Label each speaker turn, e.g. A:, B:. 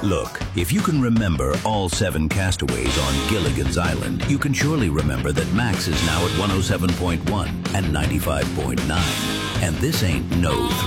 A: Look, if you can remember all 7 castaways on Gilligan's Island, you can surely remember that Max is now at 107.1 and 95.9. And this ain't no